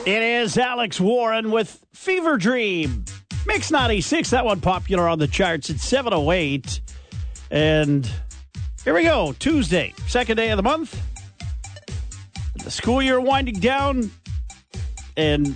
It is Alex Warren with Fever Dream. Mix 96, that one popular on the charts at 7:08. And here we go, Tuesday, second day of the month. The school year winding down. And